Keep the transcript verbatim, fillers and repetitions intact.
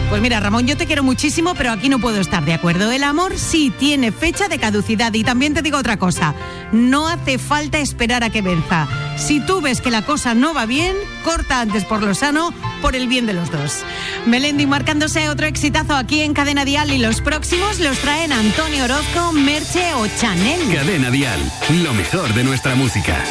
Pues mira, Ramón, yo te quiero muchísimo, pero aquí no puedo estar de acuerdo. El amor sí tiene fecha de caducidad. Y también te digo otra cosa, no hace falta esperar a que venza. Si tú ves que la cosa no va bien, corta antes por lo sano, por el bien de los dos. Melendi marcándose otro exitazo aquí en Cadena Dial, y los próximos los traen Antonio Orozco, Merche o Chanel. Cadena Dial, lo mejor de nuestra música.